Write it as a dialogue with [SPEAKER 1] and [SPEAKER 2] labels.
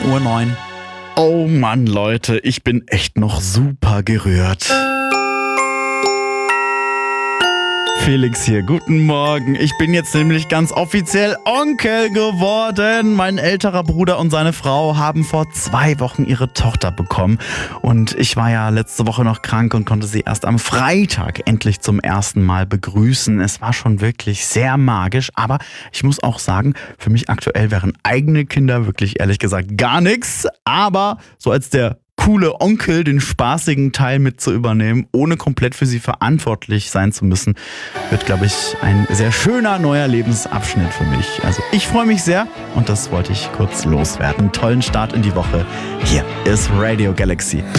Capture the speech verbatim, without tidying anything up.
[SPEAKER 1] Uhr neun. Oh Mann, Leute, ich bin echt noch super gerührt. Felix hier, guten Morgen. Ich bin jetzt nämlich ganz offiziell Onkel geworden. Mein älterer Bruder und seine Frau haben vor zwei Wochen ihre Tochter bekommen. Und ich war ja letzte Woche noch krank und konnte sie erst am Freitag endlich zum ersten Mal begrüßen. Es war schon wirklich sehr magisch. Aber ich muss auch sagen, für mich aktuell wären eigene Kinder wirklich ehrlich gesagt gar nichts. Aber so als der coole Onkel den spaßigen Teil mit zu übernehmen, ohne komplett für sie verantwortlich sein zu müssen, wird, glaube ich, ein sehr schöner neuer Lebensabschnitt für mich. Also ich freue mich sehr und das wollte ich kurz loswerden. Tollen Start in die Woche. Hier ist Radio Galaxy.